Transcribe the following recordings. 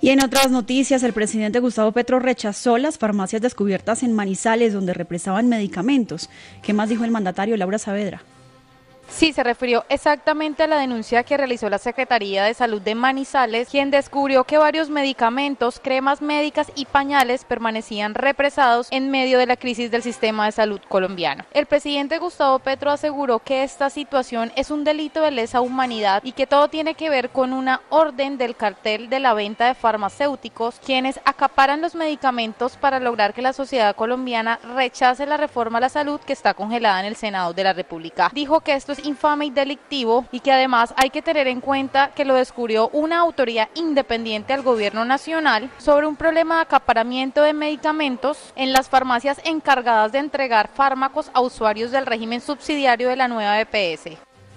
Y en otras noticias, el presidente Gustavo Petro rechazó las farmacias descubiertas en Manizales, donde represaban medicamentos. ¿Qué más dijo el mandatario? Laura Saavedra. Sí, se refirió exactamente a la denuncia que realizó la Secretaría de Salud de Manizales, quien descubrió que varios medicamentos, cremas médicas y pañales permanecían represados en medio de la crisis del sistema de salud colombiano. El presidente Gustavo Petro aseguró que esta situación es un delito de lesa humanidad y que todo tiene que ver con una orden del cartel de la venta de farmacéuticos, quienes acaparan los medicamentos para lograr que la sociedad colombiana rechace la reforma a la salud que está congelada en el Senado de la República. Dijo que esto es infame y delictivo y que además hay que tener en cuenta que lo descubrió una autoridad independiente al gobierno nacional sobre un problema de acaparamiento de medicamentos en las farmacias encargadas de entregar fármacos a usuarios del régimen subsidiario de la nueva EPS.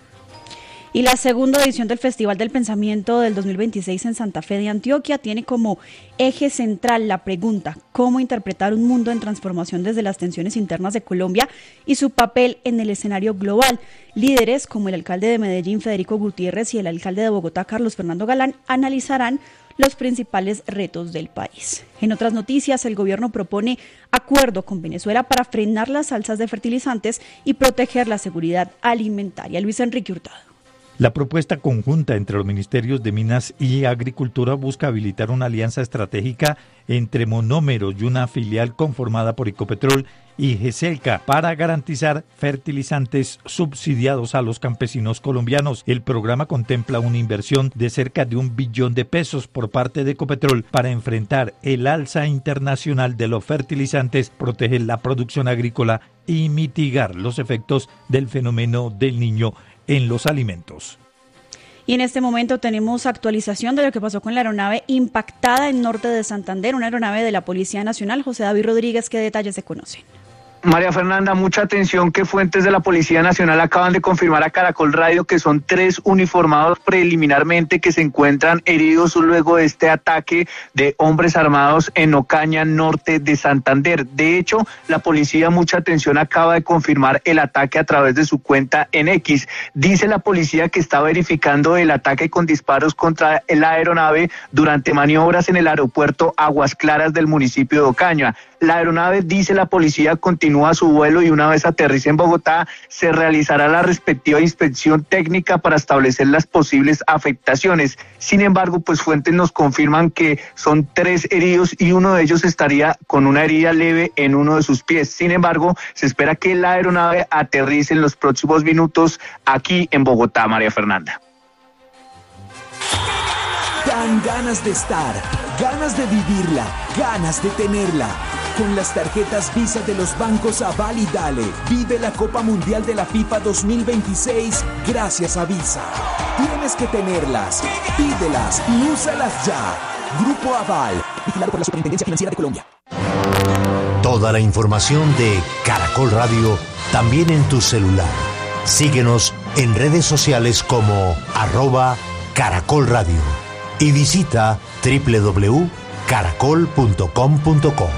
Y la segunda edición del Festival del Pensamiento del 2026 en Santa Fe de Antioquia tiene como eje central la pregunta: ¿cómo interpretar un mundo en transformación desde las tensiones internas de Colombia y su papel en el escenario global? Líderes como el alcalde de Medellín, Federico Gutiérrez, y el alcalde de Bogotá, Carlos Fernando Galán, analizarán los principales retos del país. En otras noticias, el gobierno propone acuerdo con Venezuela para frenar las alzas de fertilizantes y proteger la seguridad alimentaria. Luis Enrique Hurtado. La propuesta conjunta entre los ministerios de Minas y Agricultura busca habilitar una alianza estratégica entre Monómeros y una filial conformada por Ecopetrol y GESELCA para garantizar fertilizantes subsidiados a los campesinos colombianos. El programa contempla una inversión de cerca de $1 billón por parte de Ecopetrol para enfrentar el alza internacional de los fertilizantes, proteger la producción agrícola y mitigar los efectos del fenómeno del Niño en los alimentos. Y en este momento tenemos actualización de lo que pasó con la aeronave impactada en norte de Santander, una aeronave de la Policía Nacional. José David Rodríguez, ¿qué detalles se conocen? María Fernanda, mucha atención, que fuentes de la Policía Nacional acaban de confirmar a Caracol Radio que son 3 uniformados preliminarmente que se encuentran heridos luego de este ataque de hombres armados en Ocaña, norte de Santander. De hecho, la policía, mucha atención, acaba de confirmar el ataque a través de su cuenta en X. Dice la policía que está verificando el ataque con disparos contra la aeronave durante maniobras en el aeropuerto Aguas Claras del municipio de Ocaña. La aeronave, dice la policía, continúa su vuelo y una vez aterrice en Bogotá se realizará la respectiva inspección técnica para establecer las posibles afectaciones. Sin embargo, pues fuentes nos confirman que son 3 heridos y uno de ellos estaría con una herida leve en uno de sus pies. Sin embargo, se espera que la aeronave aterrice en los próximos minutos aquí en Bogotá, María Fernanda. Dan ganas de estar, ganas de vivirla, ganas de tenerla. Con las tarjetas Visa de los bancos Aval y Dale, vive la Copa Mundial de la FIFA 2026 gracias a Visa. Tienes que tenerlas, pídelas y úsalas ya. Grupo Aval, vigilado por la Superintendencia Financiera de Colombia. Toda la información de Caracol Radio también en tu celular. Síguenos en redes sociales como @Caracol Radio y visita www.caracol.com.co.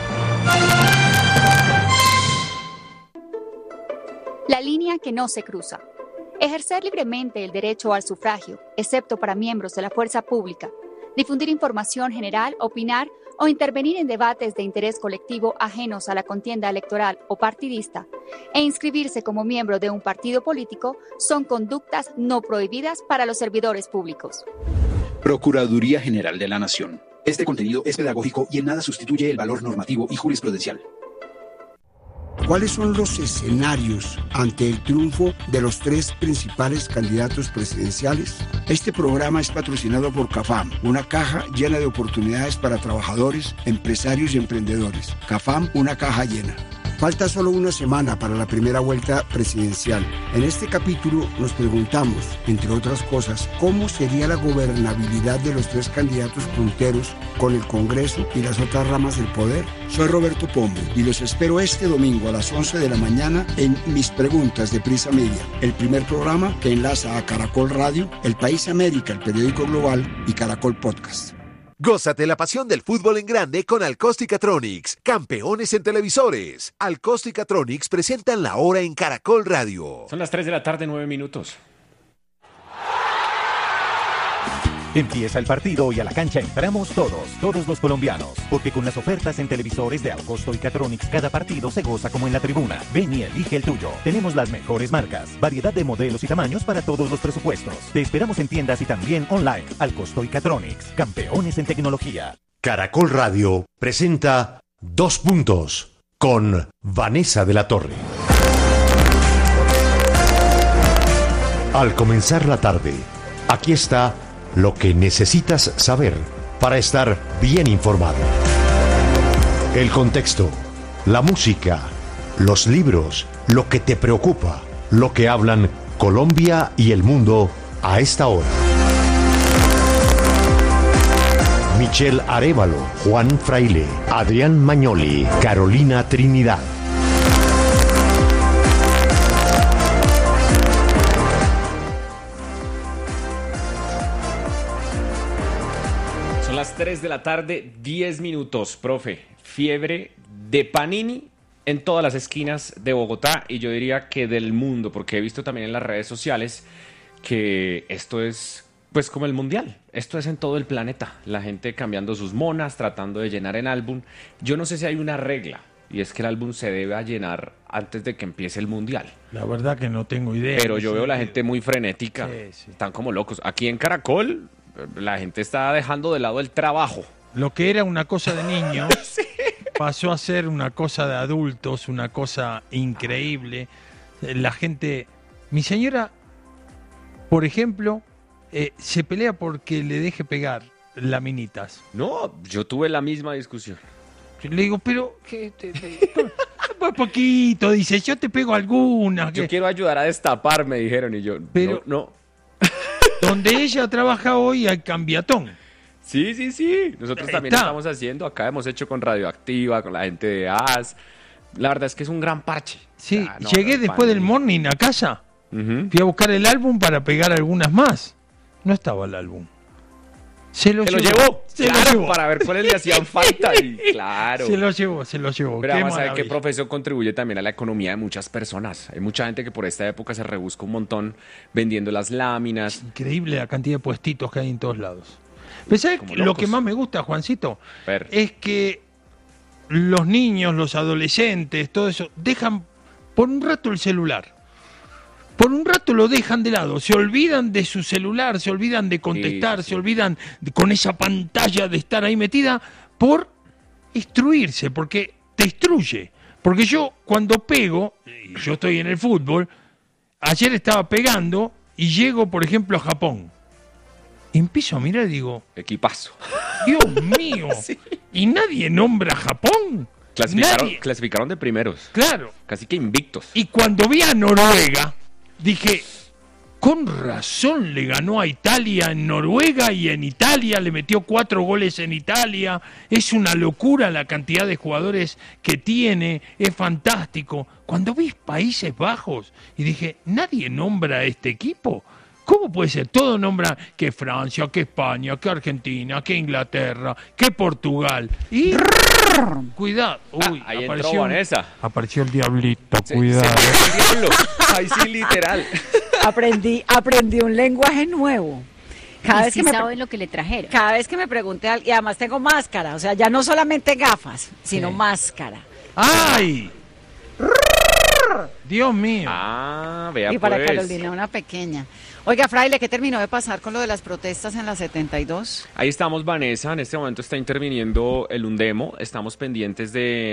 La línea que no se cruza. Ejercer libremente el derecho al sufragio, excepto para miembros de la fuerza pública. Difundir información general, opinar o intervenir en debates de interés colectivo ajenos a la contienda electoral o partidista, e inscribirse como miembro de un partido político son conductas no prohibidas para los servidores públicos. Procuraduría General de la Nación. Este contenido es pedagógico y en nada sustituye el valor normativo y jurisprudencial. ¿Cuáles son los escenarios ante el triunfo de los 3 principales candidatos presidenciales? Este programa es patrocinado por CAFAM, una caja llena de oportunidades para trabajadores, empresarios y emprendedores. CAFAM, una caja llena. Falta solo una semana para la primera vuelta presidencial. En este capítulo nos preguntamos, entre otras cosas, cómo sería la gobernabilidad de los 3 candidatos punteros con el Congreso y las otras ramas del poder. Soy Roberto Pombo y los espero este domingo a las 11 de la mañana en Mis Preguntas de Prisa Media, el primer programa que enlaza a Caracol Radio, El País América, el periódico global, y Caracol Podcast. Gózate la pasión del fútbol en grande con Alcóstica-Tronics, campeones en televisores. Alcóstica-Tronics presentan la hora en Caracol Radio. Son las 3 de la tarde, 9 minutos. Empieza el partido y a la cancha entramos todos los colombianos. Porque con las ofertas en televisores de Alcosto y Catronics, cada partido se goza como en la tribuna. Ven y elige el tuyo. Tenemos las mejores marcas, variedad de modelos y tamaños para todos los presupuestos. Te esperamos en tiendas y también online. Alcosto y Catronics, campeones en tecnología. Caracol Radio presenta 2 puntos con Vanessa de la Torre. Al comenzar la tarde, aquí está lo que necesitas saber para estar bien informado. El contexto, la música, los libros, lo que te preocupa, lo que hablan Colombia y el mundo a esta hora. Michelle Arévalo, Juan Fraile, Adrián Magnoli, Carolina Trinidad. Son las 3 de la tarde, 10 minutos, profe. Fiebre de Panini en todas las esquinas de Bogotá y yo diría que del mundo, porque he visto también en las redes sociales que esto es pues como el mundial. Esto es en todo el planeta. La gente cambiando sus monas, tratando de llenar el álbum. Yo no sé si hay una regla y es que el álbum se debe a llenar antes de que empiece el mundial. La verdad que no tengo idea. Pero yo veo la gente muy frenética. Sí. Están como locos. Aquí en Caracol la gente está dejando de lado el trabajo. Lo que era una cosa de niños sí. Pasó a ser una cosa de adultos, una cosa increíble. La gente... Mi señora, por ejemplo, se pelea porque le deje pegar laminitas. No, yo tuve la misma discusión. Le digo, pero... Muy poquito, dice, yo te pego algunas. Yo quiero ayudar a destapar, me dijeron, y yo... Pero no. Donde ella trabaja hoy hay cambiatón. Sí. Nosotros también estamos haciendo. Acá hemos hecho con Radioactiva, con la gente de AS. La verdad es que es un gran parche. Sí, llegué después del morning a casa. Fui a buscar el álbum para pegar algunas más. No estaba el álbum. Se lo llevó. Para ver cuáles le hacían falta. Y claro. Se lo llevó. Pero vamos a ver qué profesión contribuye también a la economía de muchas personas. Hay mucha gente que por esta época se rebusca un montón vendiendo las láminas. Es increíble la cantidad de puestitos que hay en todos lados. Pero ¿sabes lo que más me gusta, Juancito? Es que los niños, los adolescentes, todo eso, dejan por un rato el celular. Por un rato lo dejan de lado, se olvidan de su celular, se olvidan de contestar, se olvidan con esa pantalla de estar ahí metida por instruirse, porque te instruye. Porque yo cuando pego, y yo estoy en el fútbol, ayer estaba pegando y llego, por ejemplo, a Japón. Y empiezo a mirar y digo... Equipazo. Dios mío. Sí. ¿Y nadie nombra a Japón? Clasificaron de primeros. Claro. Casi que invictos. Y cuando vi a Noruega, dije... Con razón le ganó a Italia en Noruega y en Italia, le metió 4 goles en Italia. Es una locura la cantidad de jugadores que tiene, es fantástico. Cuando vi Países Bajos y dije, ¿nadie nombra a este equipo? ¿Cómo puede ser? Todo nombra que Francia, que España, que Argentina, que Inglaterra, que Portugal. Y... Cuidado. Uy, ahí entró Vanessa. Apareció el diablito, cuidado. El diablo. Ahí sí, literal. Aprendí un lenguaje nuevo. Cada vez que saben lo que le trajeron. Cada vez que me pregunté, y además tengo máscara, o sea, ya no solamente gafas, sino máscara. ¡Ay! Dios mío. Vea y para pues. Carolina una pequeña. Oiga, Fraile, ¿qué terminó de pasar con lo de las protestas en la 72? Ahí estamos, Vanessa. En este momento está interviniendo el UNDEMO. Estamos pendientes de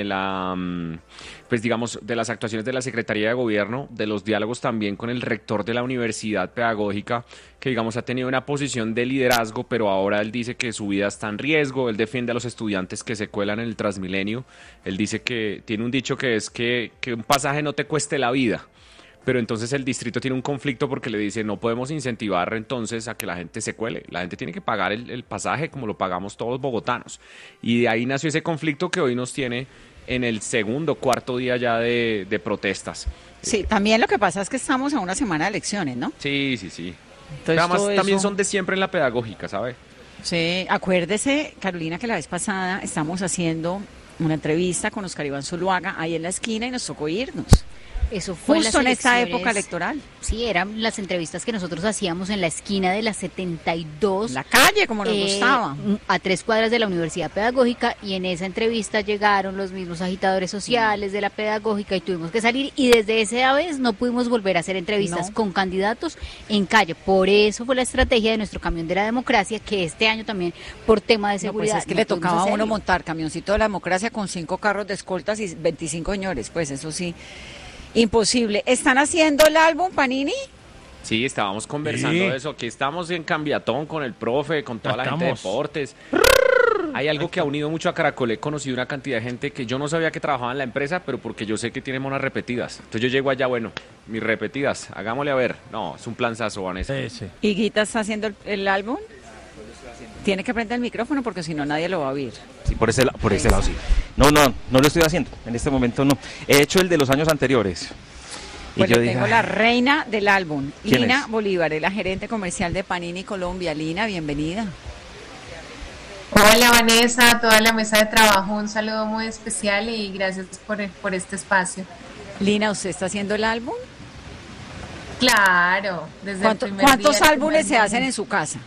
de las actuaciones de la Secretaría de Gobierno, de los diálogos también con el rector de la Universidad Pedagógica, que ha tenido una posición de liderazgo, pero ahora él dice que su vida está en riesgo. Él defiende a los estudiantes que se cuelan en el Transmilenio. Él dice que tiene un dicho que es que un pasaje no te cueste la vida. Pero entonces el distrito tiene un conflicto porque le dice no podemos incentivar entonces a que la gente se cuele. La gente tiene que pagar el pasaje como lo pagamos todos los bogotanos. Y de ahí nació ese conflicto que hoy nos tiene en el cuarto día ya de protestas. Sí, también lo que pasa es que estamos a una semana de elecciones, ¿no? Sí. Entonces, además también son de siempre en la pedagógica, ¿sabe? Sí, acuérdese, Carolina, que la vez pasada estamos haciendo una entrevista con Oscar Iván Zuluaga ahí en la esquina y nos tocó irnos. Eso fue justo en esta elecciones, época electoral. Sí, eran las entrevistas que nosotros hacíamos en la esquina de la 72. La calle, como nos gustaba. A 3 cuadras de la Universidad Pedagógica, y en esa entrevista llegaron los mismos agitadores sociales de la Pedagógica y tuvimos que salir, y desde esa vez no pudimos volver a hacer entrevistas con candidatos en calle. Por eso fue la estrategia de nuestro camión de la democracia, que este año también, por tema de seguridad... Pues es que le tocaba a uno montar camioncito de la democracia con 5 carros de escoltas y 25 señores, pues eso sí... Imposible. ¿Están haciendo el álbum, Panini? Sí, estábamos conversando de eso. Aquí estamos en Cambiatón con el profe, con toda la gente de deportes. Hay algo que ha unido mucho a Caracol. He conocido una cantidad de gente que yo no sabía que trabajaba en la empresa, pero porque yo sé que tienen monas repetidas. Entonces yo llego allá, bueno, mis repetidas, hagámosle a ver. No, es un planzazo, Vanessa. Sí. ¿Y Guita está haciendo el álbum? Tiene que prender el micrófono porque si no nadie lo va a oír. Sí, por ese lado sí. No lo estoy haciendo. En este momento no. He hecho el de los años anteriores. Pues y yo tengo dije, la reina del álbum, Lina es? Bolívar, es la gerente comercial de Panini Colombia. Lina, bienvenida. Hola Vanessa, a toda la mesa de trabajo, un saludo muy especial y gracias por este espacio. Lina, ¿usted está haciendo el álbum? Claro, desde el primer ¿Cuántos día, álbumes se hacen en su casa?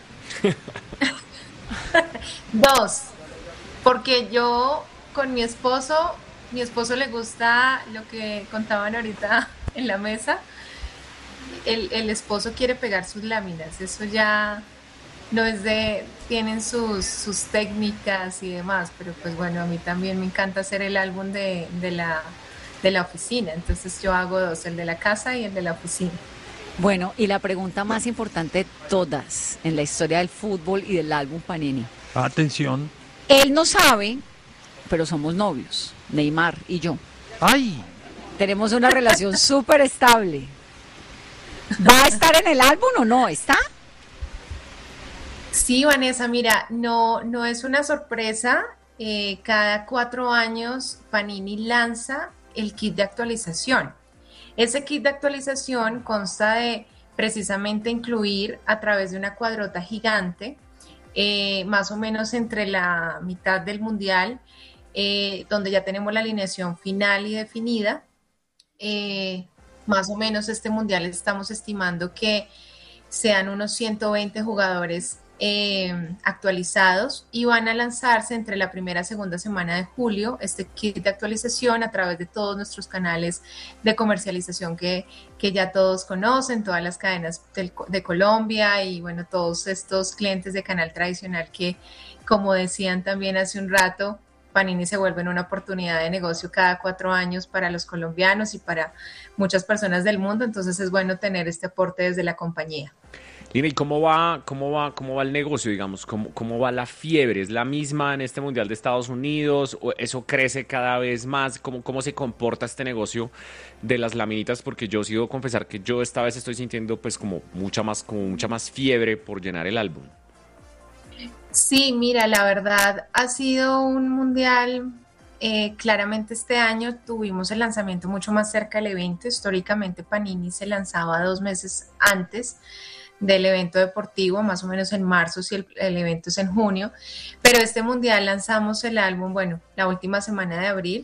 2, porque yo con mi esposo le gusta lo que contaban ahorita en la mesa, el esposo quiere pegar sus láminas, eso ya no es tienen sus técnicas y demás, pero pues bueno, a mí también me encanta hacer el álbum de la oficina, entonces yo hago 2, el de la casa y el de la oficina. Bueno, y la pregunta más importante de todas en la historia del fútbol y del álbum Panini. Atención. Él no sabe, pero somos novios, Neymar y yo. ¡Ay! Tenemos una relación súper estable. ¿Va a estar en el álbum o no? ¿Está? Sí, Vanessa, mira, no es una sorpresa. Cada 4 años Panini lanza el kit de actualización. Ese kit de actualización consta de precisamente incluir a través de una cuadrota gigante, más o menos entre la mitad del mundial, donde ya tenemos la alineación final y definida. Más o menos este mundial estamos estimando que sean unos 120 jugadores actualizados, y van a lanzarse entre la primera y segunda semana de julio este kit de actualización a través de todos nuestros canales de comercialización que ya todos conocen, todas las cadenas de Colombia y bueno, todos estos clientes de canal tradicional que, como decían también hace un rato, Panini se vuelve una oportunidad de negocio cada 4 años para los colombianos y para muchas personas del mundo, entonces es bueno tener este aporte desde la compañía. Lina, ¿y cómo va el negocio, digamos? ¿Cómo va la fiebre? ¿Es la misma en este Mundial de Estados Unidos? ¿O eso crece cada vez más? ¿Cómo se comporta este negocio de las laminitas? Porque yo sí debo confesar que yo esta vez estoy sintiendo pues como mucha más fiebre por llenar el álbum. Sí, mira, la verdad ha sido un Mundial. Claramente este año tuvimos el lanzamiento mucho más cerca del evento. Históricamente Panini se lanzaba 2 meses antes del evento deportivo, más o menos en marzo, si el evento es en junio, pero este mundial lanzamos el álbum, bueno, la última semana de abril,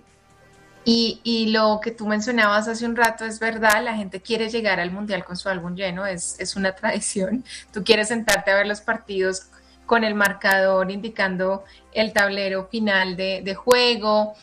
y lo que tú mencionabas hace un rato es verdad, la gente quiere llegar al mundial con su álbum lleno, es una tradición, tú quieres sentarte a ver los partidos con el marcador indicando el tablero final de juego,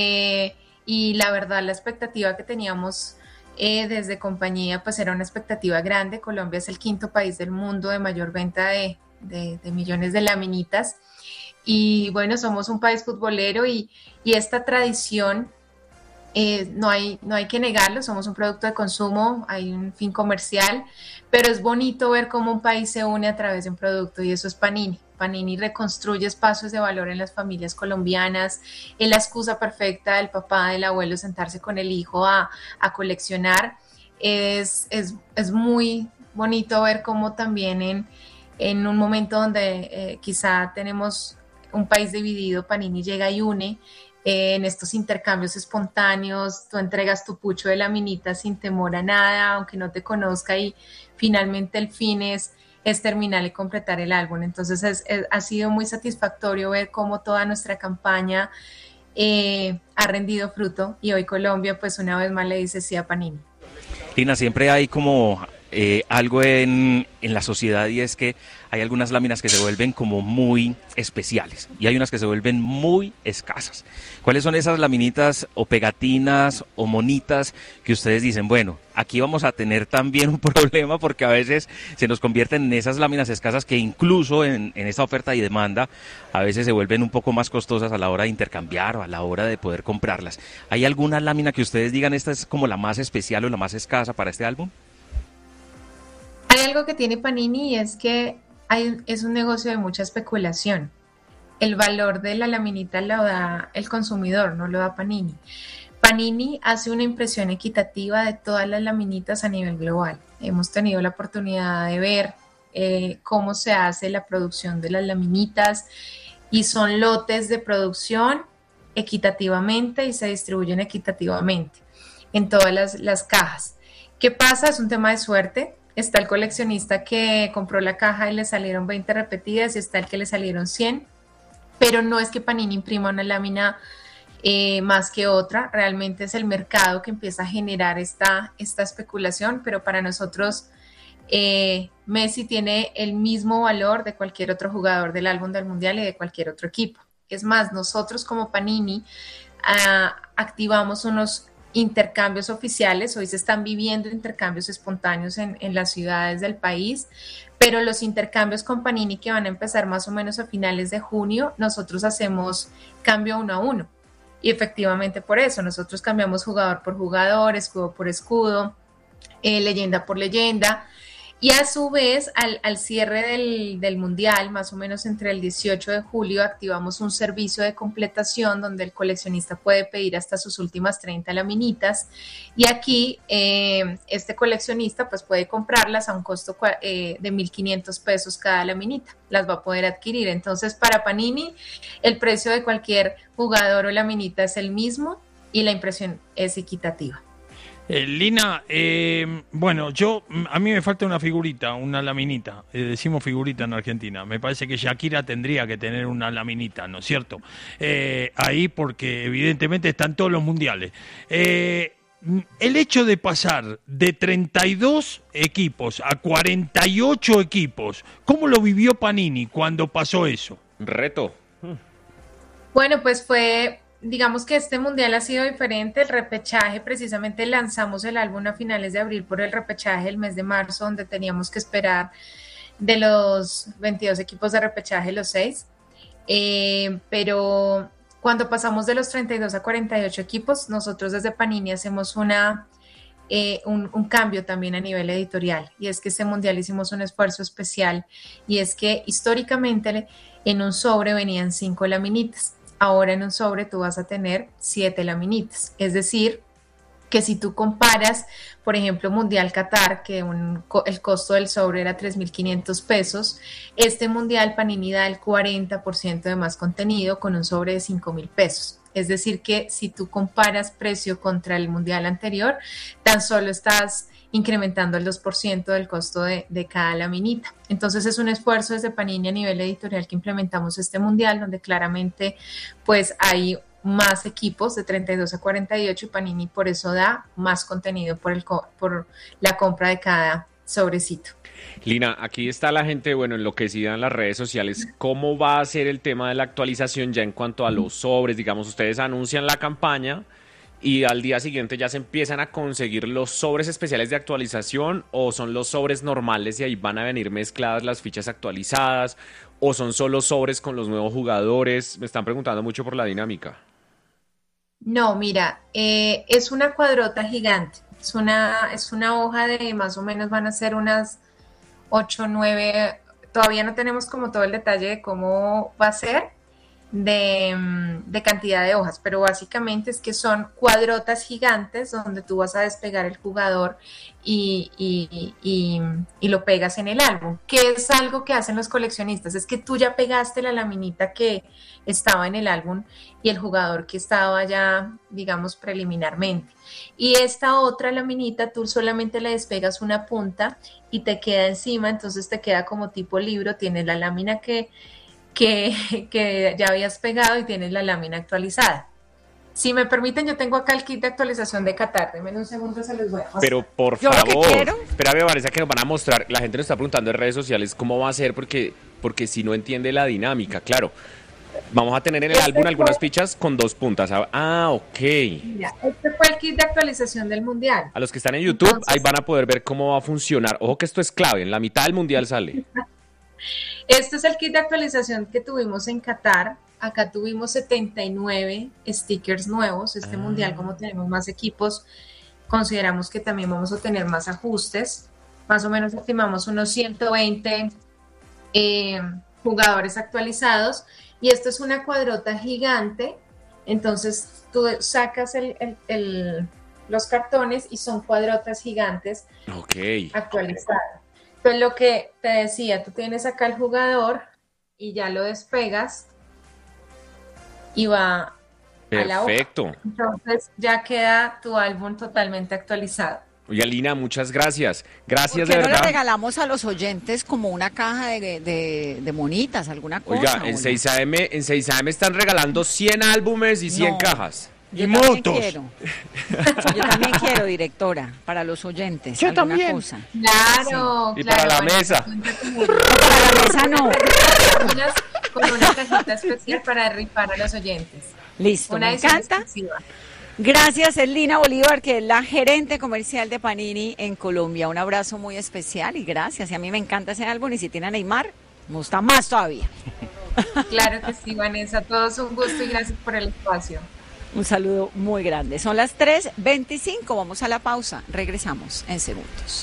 y la verdad la expectativa que teníamos desde compañía pues era una expectativa grande. Colombia es el 5º país del mundo de mayor venta de millones de laminitas, y bueno, somos un país futbolero y esta tradición no hay que negarlo, somos un producto de consumo, hay un fin comercial, pero es bonito ver cómo un país se une a través de un producto, y eso es Panini. Panini reconstruye espacios de valor en las familias colombianas, es la excusa perfecta del papá, del abuelo, sentarse con el hijo a coleccionar. Es muy bonito ver cómo también en un momento donde quizá tenemos un país dividido, Panini llega y une en estos intercambios espontáneos. Tú entregas tu pucho de laminita sin temor a nada, aunque no te conozca, y finalmente el fin es terminar y completar el álbum. Entonces ha sido muy satisfactorio ver cómo toda nuestra campaña ha rendido fruto, y hoy Colombia pues una vez más le dice sí a Panini. Lina, siempre hay como algo en la sociedad, y es que hay algunas láminas que se vuelven como muy especiales y hay unas que se vuelven muy escasas. ¿Cuáles son esas laminitas o pegatinas o monitas que ustedes dicen, bueno, aquí vamos a tener también un problema porque a veces se nos convierten en esas láminas escasas que incluso en esta oferta y demanda a veces se vuelven un poco más costosas a la hora de intercambiar o a la hora de poder comprarlas? ¿Hay alguna lámina que ustedes digan esta es como la más especial o la más escasa para este álbum? Hay algo que tiene Panini y es que es un negocio de mucha especulación. El valor de la laminita lo da el consumidor, no lo da Panini. Panini hace una impresión equitativa de todas las laminitas a nivel global. Hemos tenido la oportunidad de ver cómo se hace la producción de las laminitas y son lotes de producción equitativamente y se distribuyen equitativamente en todas las cajas. ¿Qué pasa? Es un tema de suerte. Está el coleccionista que compró la caja y le salieron 20 repetidas y está el que le salieron 100, pero no es que Panini imprima una lámina más que otra, realmente es el mercado que empieza a generar esta especulación, pero para nosotros Messi tiene el mismo valor de cualquier otro jugador del álbum del Mundial y de cualquier otro equipo. Es más, nosotros como Panini activamos unos intercambios oficiales. Hoy se están viviendo intercambios espontáneos en las ciudades del país, pero los intercambios con Panini que van a empezar más o menos a finales de junio, nosotros hacemos cambio 1 a 1 y efectivamente por eso nosotros cambiamos jugador por jugador, escudo por escudo, leyenda por leyenda. Y a su vez, al cierre del Mundial, más o menos entre el 18 de julio, activamos un servicio de completación donde el coleccionista puede pedir hasta sus últimas 30 laminitas. Y aquí este coleccionista pues puede comprarlas a un costo de 1.500 pesos cada laminita. Las va a poder adquirir. Entonces, para Panini, el precio de cualquier jugador o laminita es el mismo y la impresión es equitativa. Lina, bueno, a mí me falta una figurita, una laminita, decimos figurita en Argentina, me parece que Shakira tendría que tener una laminita, ¿no es cierto? Ahí porque evidentemente están todos los mundiales. El hecho de pasar de 32 equipos a 48 equipos, ¿cómo lo vivió Panini cuando pasó eso? Reto. Bueno, pues digamos que este mundial ha sido diferente. El repechaje, precisamente lanzamos el álbum a finales de abril por el repechaje del mes de marzo, donde teníamos que esperar de los 22 equipos de repechaje los 6. Pero cuando pasamos de los 32 a 48 equipos, nosotros desde Panini hacemos un cambio también a nivel editorial. Y es que este mundial hicimos un esfuerzo especial y es que históricamente en un sobre venían 5 laminitas. Ahora en un sobre tú vas a tener 7 laminitas. Es decir, que si tú comparas, por ejemplo, Mundial Qatar, que el costo del sobre era 3.500 pesos, este Mundial Panini da el 40% de más contenido con un sobre de 5.000 pesos. Es decir, que si tú comparas precio contra el Mundial anterior, tan solo estás incrementando el 2% del costo de cada laminita. Entonces es un esfuerzo desde Panini a nivel editorial que implementamos este mundial, donde claramente pues hay más equipos de 32 a 48 y Panini por eso da más contenido por la compra de cada sobrecito. Lina, aquí está la gente, enloquecida en las redes sociales. ¿Cómo va a ser el tema de la actualización ya en cuanto a los sobres? Digamos, ustedes anuncian la campaña y al día siguiente ya se empiezan a conseguir los sobres especiales de actualización, o son los sobres normales y ahí van a venir mezcladas las fichas actualizadas, o son solo sobres con los nuevos jugadores. Me están preguntando mucho por la dinámica. No, mira, es una cuadrota gigante, es una hoja de más o menos van a ser unas 8, 9, todavía no tenemos como todo el detalle de cómo va a ser, de cantidad de hojas, pero básicamente es que son cuadrotas gigantes donde tú vas a despegar el jugador y lo pegas en el álbum, que es algo que hacen los coleccionistas, es que tú ya pegaste la laminita que estaba en el álbum y el jugador que estaba ya, digamos, preliminarmente, y esta otra laminita tú solamente le despegas una punta y te queda encima, entonces te queda como tipo libro, tienes la lámina que ya habías pegado y tienes la lámina actualizada. Si me permiten, yo tengo acá el kit de actualización de Qatar. Denme un segundo, se los voy a mostrar. Pero por favor, espérame, Vanessa, que nos van a mostrar. La gente nos está preguntando en redes sociales cómo va a ser, porque si no entiende la dinámica, claro. Vamos a tener en el álbum algunas fichas con 2 puntas. Ok. Mira, este fue el kit de actualización del Mundial. A los que están en YouTube, entonces, ahí van a poder ver cómo va a funcionar. Ojo que esto es clave, en la mitad del Mundial sale. Este es el kit de actualización que tuvimos en Qatar. Acá tuvimos 79 stickers nuevos. Este Mundial, como tenemos más equipos, consideramos que también vamos a tener más ajustes. Más o menos estimamos unos 120 jugadores actualizados. Y esto es una cuadrota gigante. Entonces tú sacas los cartones y son cuadrotas gigantes actualizadas. Entonces lo que te decía, tú tienes acá el jugador y ya lo despegas y va a la hoja. Perfecto. Entonces ya queda tu álbum totalmente actualizado. Oye, Alina, muchas gracias. Gracias, de verdad. ¿Por qué no le regalamos a los oyentes como una caja de monitas, alguna cosa? Oiga, en 6am están regalando 100 álbumes y 100 cajas. Yo también quiero. Yo también quiero, directora, para los oyentes. Yo también. Cosa. Claro, sí. Y claro, para la mesa. Para la mesa no. Con una cajita especial para rifar a los oyentes. Listo, me encanta. Exclusiva. Gracias, Lina Bolívar, que es la gerente comercial de Panini en Colombia. Un abrazo muy especial y gracias. Y a mí me encanta ese álbum y si tiene a Neymar, me gusta más todavía. Claro que sí, Vanessa. Todo es un gusto y gracias por el espacio. Un saludo muy grande. Son las 3:25. Vamos a la pausa. Regresamos en segundos.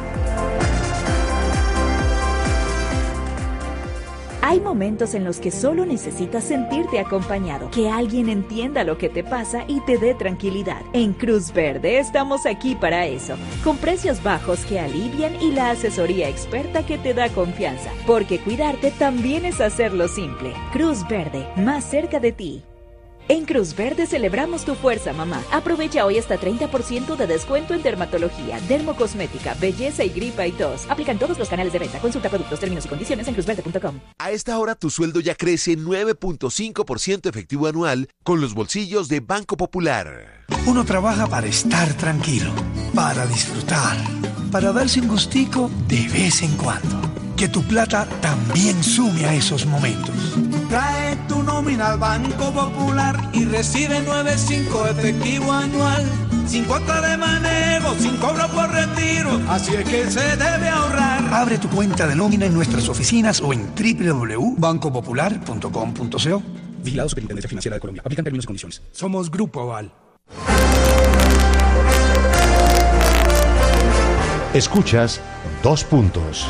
Hay momentos en los que solo necesitas sentirte acompañado, que alguien entienda lo que te pasa y te dé tranquilidad. En Cruz Verde estamos aquí para eso, con precios bajos que alivian y la asesoría experta que te da confianza, porque cuidarte también es hacerlo simple. Cruz Verde, más cerca de ti. En Cruz Verde celebramos tu fuerza, mamá. Aprovecha hoy hasta 30% de descuento en dermatología, dermocosmética, belleza y gripa y tos. Aplican todos los canales de venta. Consulta productos, términos y condiciones en cruzverde.com. A esta hora tu sueldo ya crece 9.5% efectivo anual con los bolsillos de Banco Popular. Uno trabaja para estar tranquilo, para disfrutar, para darse un gustico de vez en cuando. Que tu plata también sume a esos momentos. Trae tu nómina al Banco Popular y recibe 9.5 efectivo anual, sin cuota de manejo, sin cobro por retiro, así es que se debe ahorrar. Abre tu cuenta de nómina en nuestras oficinas o en www.bancopopular.com.co. Vigilado Superintendencia Financiera de Colombia. Aplican términos y condiciones. Somos Grupo Aval. Escuchas 2 puntos.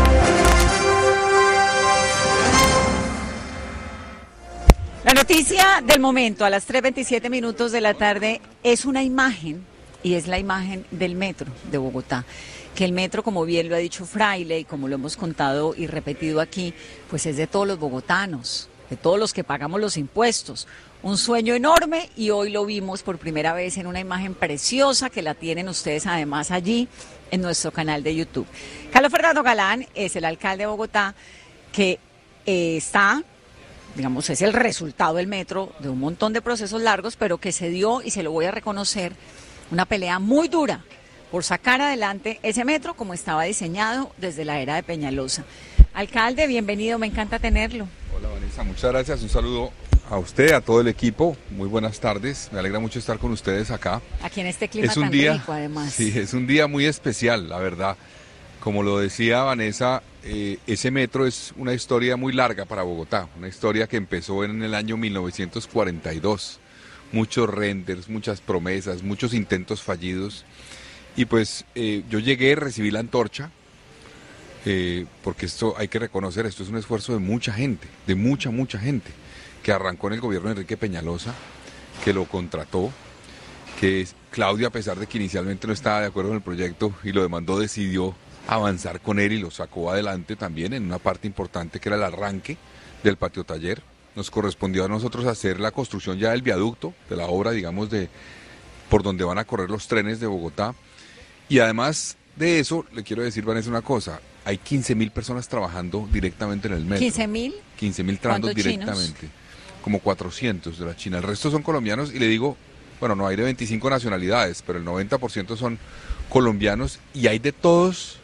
La noticia del momento a las 3:27 minutos de la tarde es una imagen, y es la imagen del metro de Bogotá. Que el metro, como bien lo ha dicho Fraile, y como lo hemos contado y repetido aquí, pues es de todos los bogotanos, de todos los que pagamos los impuestos. Un sueño enorme y hoy lo vimos por primera vez en una imagen preciosa que la tienen ustedes además allí en nuestro canal de YouTube. Carlos Fernando Galán es el alcalde de Bogotá que está... digamos, es el resultado del metro de un montón de procesos largos, pero que se dio, y se lo voy a reconocer, una pelea muy dura por sacar adelante ese metro como estaba diseñado desde la era de Peñalosa. Alcalde, bienvenido, me encanta tenerlo. Hola Vanessa, muchas gracias, un saludo a usted, a todo el equipo, muy buenas tardes, me alegra mucho estar con ustedes acá. Aquí en este clima tan rico, además. Sí, es un día muy especial, la verdad. Como lo decía Vanessa, ese metro es una historia muy larga para Bogotá, una historia que empezó en el año 1942. Muchos renders, muchas promesas, muchos intentos fallidos. Y pues yo llegué, recibí la antorcha, porque esto hay que reconocer, esto es un esfuerzo de mucha gente, de mucha gente, que arrancó en el gobierno de Enrique Peñalosa, que lo contrató, que Claudio, a pesar de que inicialmente no estaba de acuerdo con el proyecto y lo demandó, decidió avanzar con él y lo sacó adelante también en una parte importante que era el arranque del patio taller. Nos correspondió a nosotros hacer la construcción ya del viaducto, de la obra, digamos, de por donde van a correr los trenes de Bogotá. Y además de eso, le quiero decir, Vanessa, una cosa, hay 15.000 personas trabajando directamente en el metro. ¿15.000? 15.000 trabajando directamente. como 400 de la China. El resto son colombianos y le digo, bueno, no hay de 25 nacionalidades, pero el 90% son colombianos y hay de todos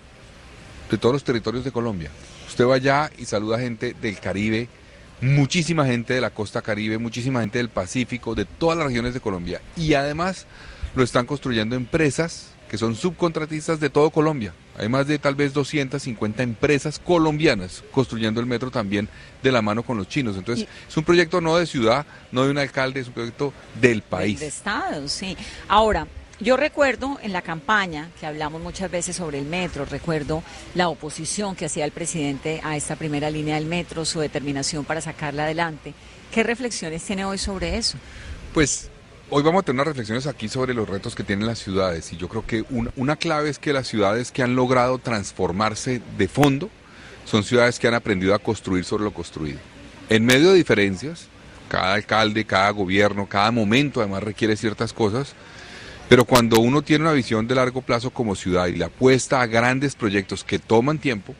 los territorios de Colombia. Usted va allá y saluda gente del Caribe, muchísima gente de la costa Caribe, muchísima gente del Pacífico, de todas las regiones de Colombia. Y además lo están construyendo empresas que son subcontratistas de todo Colombia. Hay más de tal vez 250 empresas colombianas construyendo el metro también de la mano con los chinos. Entonces, es un proyecto no de ciudad, no de un alcalde, es un proyecto del país. De Estado, sí. Ahora, yo recuerdo en la campaña que hablamos muchas veces sobre el metro, recuerdo la oposición que hacía el presidente a esta primera línea del metro, su determinación para sacarla adelante. ¿Qué reflexiones tiene hoy sobre eso? Pues hoy vamos a tener unas reflexiones aquí sobre los retos que tienen las ciudades y yo creo que una clave es que las ciudades que han logrado transformarse de fondo son ciudades que han aprendido a construir sobre lo construido. En medio de diferencias, cada alcalde, cada gobierno, cada momento además requiere ciertas cosas, pero cuando uno tiene una visión de largo plazo como ciudad y le apuesta a grandes proyectos que toman tiempo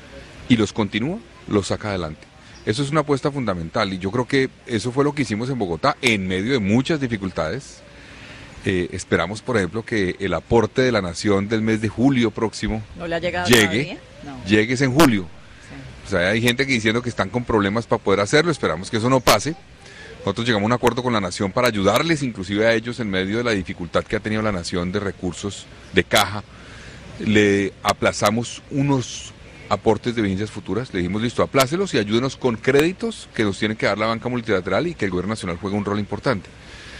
y los continúa, los saca adelante. Eso es una apuesta fundamental y yo creo que eso fue lo que hicimos en Bogotá en medio de muchas dificultades. Esperamos, por ejemplo, que el aporte de la Nación del mes de julio próximo ¿No le ha llegado llegue en julio. Sí. O sea, hay gente que diciendo que están con problemas para poder hacerlo, esperamos que eso no pase. Nosotros llegamos a un acuerdo con la Nación para ayudarles, inclusive a ellos, en medio de la dificultad que ha tenido la Nación de recursos de caja. Le aplazamos unos aportes de vigencias futuras, le dijimos listo, aplácelos y ayúdenos con créditos que nos tiene que dar la banca multilateral y que el gobierno nacional juega un rol importante.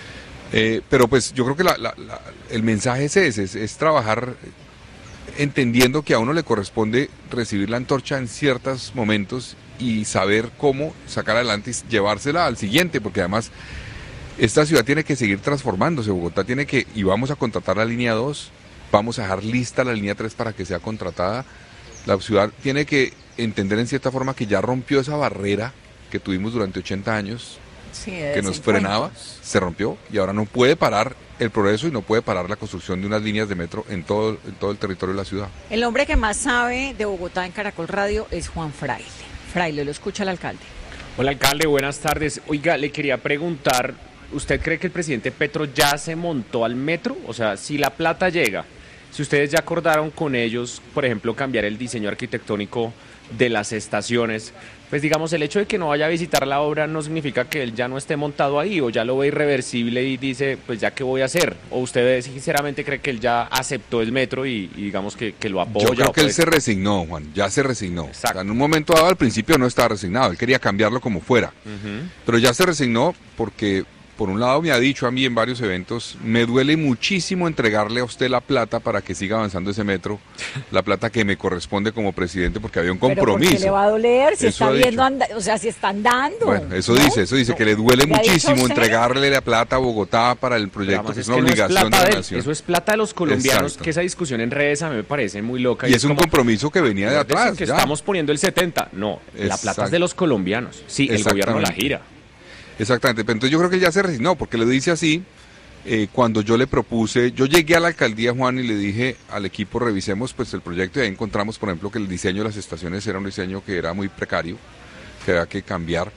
Pero pues yo creo que el mensaje es ese, es trabajar entendiendo que a uno le corresponde recibir la antorcha en ciertos momentos y saber cómo sacar adelante y llevársela al siguiente, porque además esta ciudad tiene que seguir transformándose, Bogotá tiene que, y vamos a contratar la línea 2, vamos a dejar lista la línea 3 para que sea contratada. La ciudad tiene que entender en cierta forma que ya rompió esa barrera que tuvimos durante 80 años, que nos frenaba, se rompió y ahora no puede parar el progreso y no puede parar la construcción de unas líneas de metro en todo el territorio de la ciudad. El hombre que más sabe de Bogotá en Caracol Radio es Juan Fraile. Fraile, lo escucha el alcalde. Hola, alcalde, buenas tardes. Oiga, le quería preguntar, ¿usted cree que el presidente Petro ya se montó al metro? O sea, si la plata llega, si ustedes ya acordaron con ellos, por ejemplo, cambiar el diseño arquitectónico de las estaciones, pues digamos, el hecho de que no vaya a visitar la obra no significa que él ya no esté montado ahí o ya lo ve irreversible y dice, pues ya qué voy a hacer. ¿O usted sinceramente cree que él ya aceptó el metro y digamos que lo apoya? Yo creo que él se resignó, Juan, ya se resignó. O sea, en un momento dado, al principio no estaba resignado, él quería cambiarlo como fuera. Pero ya se resignó porque, por un lado, me ha dicho a mí en varios eventos, me duele muchísimo entregarle a usted la plata para que siga avanzando ese metro, la plata que me corresponde como presidente, porque había un compromiso. ¿Pero por qué le va a doler si está viendo, o sea, si está andando? Bueno, eso ¿no? dice que le duele muchísimo entregarle la plata a Bogotá para el proyecto, que es una obligación de la nación. Eso es plata de los colombianos. Exacto. Que esa discusión en redes a mí me parece muy loca. Y es un compromiso que venía de atrás. Que estamos poniendo el 70, no, la plata es de los colombianos. Sí, el gobierno la gira. Exactamente, pero entonces yo creo que él ya se resignó, porque le dice así, cuando yo le propuse, yo llegué a la alcaldía, Juan, y le dije al equipo, revisemos pues el proyecto, y ahí encontramos, por ejemplo, que el diseño de las estaciones era un diseño que era muy precario, que había que cambiar,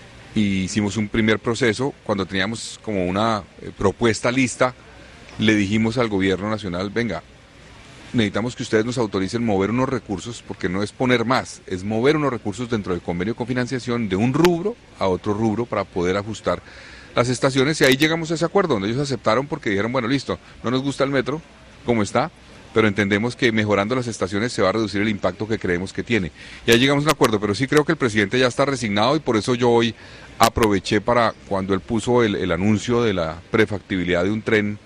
y hicimos un primer proceso, cuando teníamos como una propuesta lista, le dijimos al gobierno nacional, venga, necesitamos que ustedes nos autoricen mover unos recursos, porque no es poner más, es mover unos recursos dentro del convenio de cofinanciación de un rubro a otro rubro para poder ajustar las estaciones, y ahí llegamos a ese acuerdo, donde ellos aceptaron porque dijeron, bueno, listo, no nos gusta el metro como está, pero entendemos que mejorando las estaciones se va a reducir el impacto que creemos que tiene. Y ahí llegamos a un acuerdo, pero sí creo que el presidente ya está resignado y por eso yo hoy aproveché para, cuando él puso el anuncio de la prefactibilidad de un tren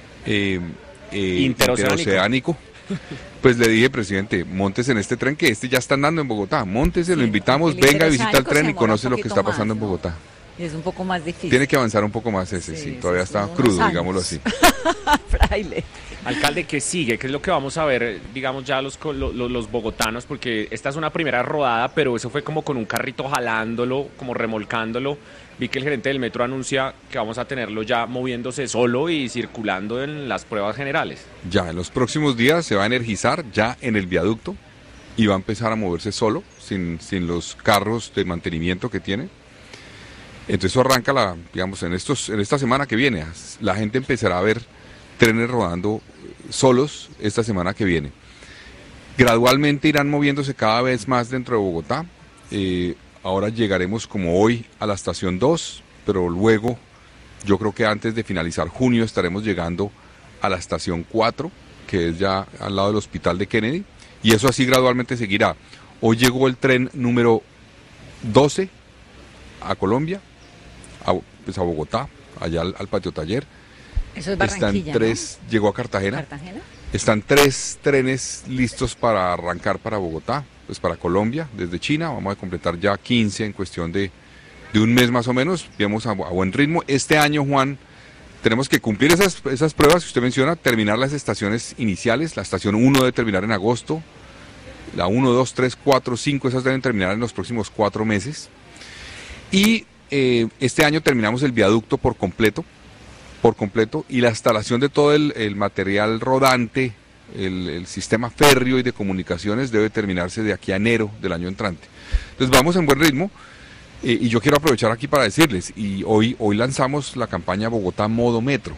interoceánico, pues le dije, presidente, móntese en este tren que ya está andando en Bogotá, móntese, lo invitamos, venga, visita el tren y conoce lo que está pasando en Bogotá. Y es un poco más difícil. Tiene que avanzar un poco más sí, todavía está crudo, digámoslo así. Fraile. Alcalde, ¿qué sigue? ¿Qué es lo que vamos a ver, digamos, ya los bogotanos? Porque esta es una primera rodada, pero eso fue como con un carrito jalándolo, como remolcándolo. Vi que el gerente del metro anuncia que vamos a tenerlo ya moviéndose solo y circulando en las pruebas generales. Ya, en los próximos días se va a energizar ya en el viaducto y va a empezar a moverse solo, sin los carros de mantenimiento que tiene. Entonces eso arranca, digamos, en esta semana que viene. La gente empezará a ver trenes rodando solos esta semana que viene. Gradualmente irán moviéndose cada vez más dentro de Bogotá. Ahora llegaremos como hoy a la estación 2, pero luego yo creo que antes de finalizar junio estaremos llegando a la estación 4, que es ya al lado del hospital de Kennedy, y eso así gradualmente seguirá. Hoy llegó el tren número 12 a Colombia, a Bogotá, allá al patio taller. Eso es Barranquilla, ¿no? Llegó a Cartagena. Están 3 trenes listos para arrancar para Bogotá, pues para Colombia, desde China. Vamos a completar ya 15 en cuestión de un mes más o menos. Vamos a buen ritmo. Este año, Juan, tenemos que cumplir esas pruebas que usted menciona, terminar las estaciones iniciales. La estación 1 debe terminar en agosto. La 1, 2, 3, 4, 5, esas deben terminar en los próximos 4 meses. Y este año terminamos el viaducto por completo, y la instalación de todo el material rodante, el sistema férreo y de comunicaciones debe terminarse de aquí a enero del año entrante. Entonces vamos en buen ritmo, y yo quiero aprovechar aquí para decirles, y hoy lanzamos la campaña Bogotá Modo Metro,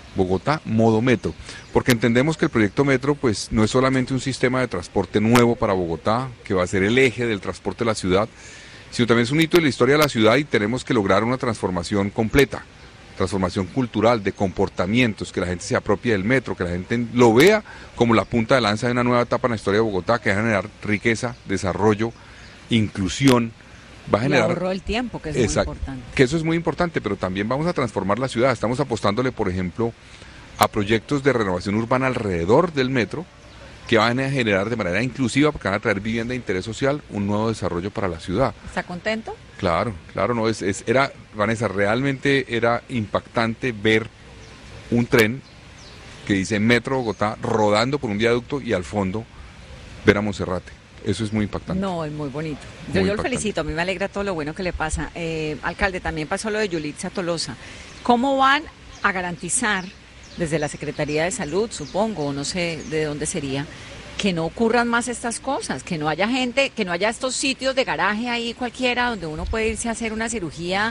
porque entendemos que el proyecto Metro pues no es solamente un sistema de transporte nuevo para Bogotá, que va a ser el eje del transporte de la ciudad, sino también es un hito de la historia de la ciudad y tenemos que lograr una transformación completa, transformación cultural, de comportamientos, que la gente se apropie del metro, que la gente lo vea como la punta de lanza de una nueva etapa en la historia de Bogotá, que va a generar riqueza, desarrollo, inclusión, va a generar... Y ahorro el tiempo, que es muy importante. Que eso es muy importante, pero también vamos a transformar la ciudad. Estamos apostándole, por ejemplo, a proyectos de renovación urbana alrededor del metro, que van a generar de manera inclusiva, porque van a traer vivienda de interés social, un nuevo desarrollo para la ciudad. ¿Está contento? Claro, no, Vanessa, realmente era impactante ver un tren que dice Metro Bogotá rodando por un viaducto y al fondo ver a Monserrate. Eso es muy impactante. No, es muy bonito. Yo lo felicito, a mí me alegra todo lo bueno que le pasa. Alcalde, también pasó lo de Yulitza Tolosa. ¿Cómo van a garantizar, desde la Secretaría de Salud, supongo, no sé de dónde sería, que no ocurran más estas cosas, que no haya gente, que no haya estos sitios de garaje ahí cualquiera donde uno puede irse a hacer una cirugía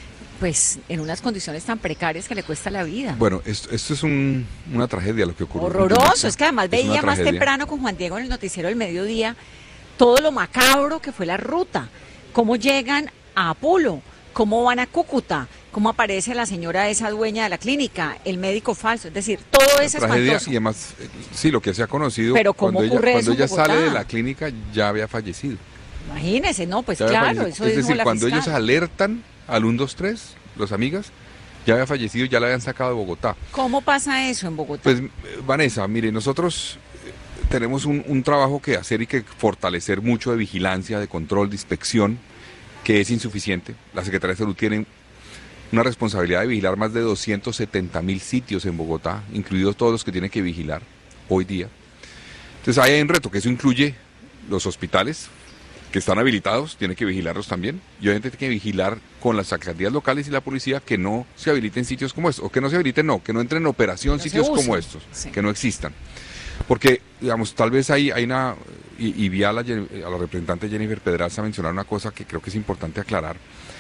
pues en unas condiciones tan precarias que le cuesta la vida? Bueno, esto es una tragedia lo que ocurrió. Horroroso, es que además veía más temprano con Juan Diego en el noticiero del mediodía todo lo macabro que fue la ruta, cómo llegan a Apulo, cómo van a Cúcuta, cómo aparece la señora esa dueña de la clínica, el médico falso, es decir, todo es espantoso. Y además, sí, lo que se ha conocido, pero ¿cómo ocurre cuando ella Bogotá? sale de la clínica ya había fallecido. Imagínese, no, pues claro, eso es decir, la cuando fiscal. ellos alertan al 123, los amigas, ya había fallecido, ya la habían sacado de Bogotá. ¿Cómo pasa eso en Bogotá? Pues, Vanessa, mire, nosotros tenemos un trabajo que hacer y que fortalecer mucho de vigilancia, de control, de inspección, que es insuficiente. La Secretaría de Salud tiene una responsabilidad de vigilar más de 270.000 sitios en Bogotá, incluidos todos los que tiene que vigilar hoy día. Entonces ahí hay un reto, que eso incluye los hospitales que están habilitados, tiene que vigilarlos también, y obviamente tiene que vigilar con las alcaldías locales y la policía que no se habiliten sitios como estos, o que no se habiliten, que no entren en operación sitios como estos, sí, que no existan. Porque, digamos, tal vez hay una, y vi a la representante Jennifer Pedraza mencionar una cosa que creo que es importante aclarar,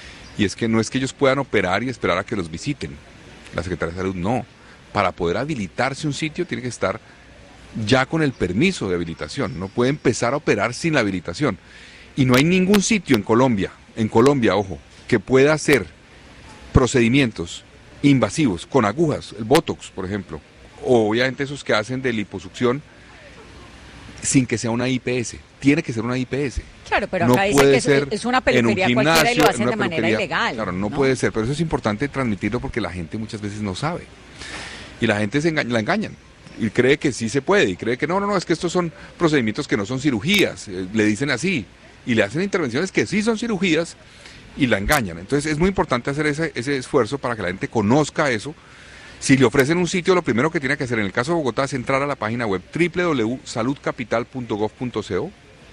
y es que no es que ellos puedan operar y esperar a que los visiten. La Secretaría de Salud no. Para poder habilitarse un sitio tiene que estar ya con el permiso de habilitación. No puede empezar a operar sin la habilitación. Y no hay ningún sitio en Colombia, ojo, que pueda hacer procedimientos invasivos con agujas, el Botox, por ejemplo, o obviamente esos que hacen de liposucción, sin que sea una IPS. Tiene que ser una IPS. Claro, pero acá no dice que es una peluquería cualquiera y lo hacen de manera ilegal. Claro, no puede ser, pero eso es importante transmitirlo porque la gente muchas veces no sabe. Y la gente la engañan. Y cree que sí se puede, y cree que no, es que estos son procedimientos que no son cirugías, le dicen así, y le hacen intervenciones que sí son cirugías, y la engañan. Entonces es muy importante hacer ese esfuerzo para que la gente conozca eso. Si le ofrecen un sitio, lo primero que tiene que hacer en el caso de Bogotá es entrar a la página web www.saludcapital.gov.co,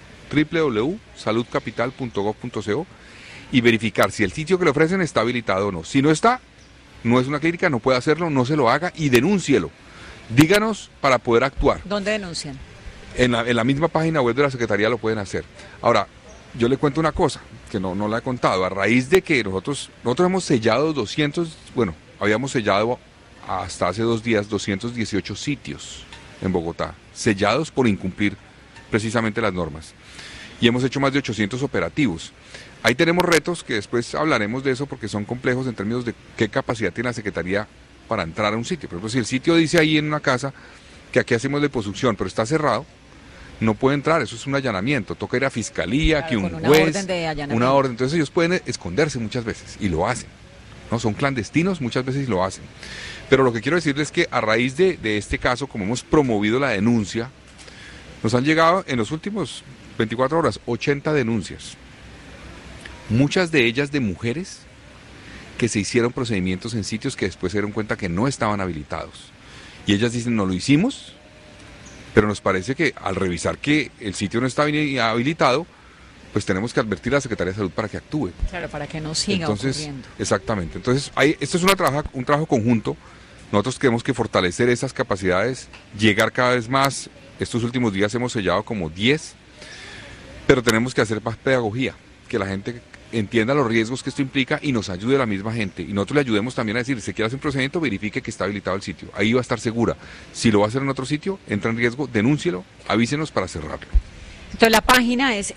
www.saludcapital.gov.co, y verificar si el sitio que le ofrecen está habilitado o no. Si no está, no es una clínica, no puede hacerlo, no se lo haga y denúncielo. Díganos para poder actuar. ¿Dónde denuncian? En la misma página web de la Secretaría lo pueden hacer. Ahora, yo le cuento una cosa que no la he contado. A raíz de que nosotros hemos sellado habíamos sellado hasta hace 2 días 218 sitios en Bogotá, sellados por incumplir precisamente las normas. Y hemos hecho más de 800 operativos. Ahí tenemos retos que después hablaremos de eso porque son complejos en términos de qué capacidad tiene la Secretaría para entrar a un sitio. Por ejemplo, si el sitio dice ahí en una casa que aquí hacemos deposición, pero está cerrado, no puede entrar, eso es un allanamiento, toca ir a fiscalía, que un juez, una orden, entonces ellos pueden esconderse muchas veces y lo hacen, ¿no? Son clandestinos muchas veces y lo hacen. Pero lo que quiero decirles es que a raíz de este caso, como hemos promovido la denuncia, nos han llegado en los últimos 24 horas 80 denuncias, muchas de ellas de mujeres que se hicieron procedimientos en sitios que después se dieron cuenta que no estaban habilitados. Y ellas dicen, no lo hicimos, pero nos parece que al revisar que el sitio no está bien habilitado, pues tenemos que advertir a la Secretaría de Salud para que actúe. Claro, para que no siga ocurriendo. Exactamente. Entonces, esto es un trabajo conjunto. Nosotros tenemos que fortalecer esas capacidades, llegar cada vez más. Estos últimos días hemos sellado como 10, pero tenemos que hacer más pedagogía, que la gente entienda los riesgos que esto implica y nos ayude la misma gente. Y nosotros le ayudemos también a decir, si quiere hacer un procedimiento, verifique que está habilitado el sitio. Ahí va a estar segura. Si lo va a hacer en otro sitio, entra en riesgo, denúncielo, avísenos para cerrarlo. Entonces la página es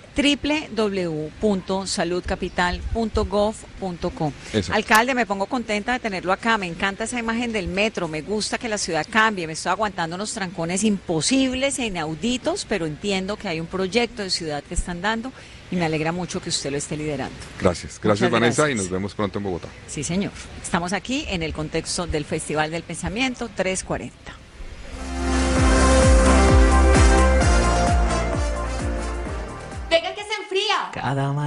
www.saludcapital.gov.co. Alcalde, me pongo contenta de tenerlo acá, me encanta esa imagen del metro, me gusta que la ciudad cambie, me estoy aguantando unos trancones imposibles e inauditos, pero entiendo que hay un proyecto de ciudad que están dando y me alegra mucho que usted lo esté liderando. Gracias Vanessa, y nos vemos pronto en Bogotá. Sí, señor. Estamos aquí en el contexto del Festival del Pensamiento 340. Venga que se enfría. Cada